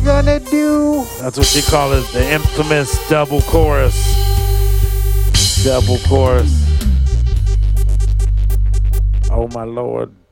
gonna do? That's what you call it, the infamous double chorus. Double chorus. Oh my Lord.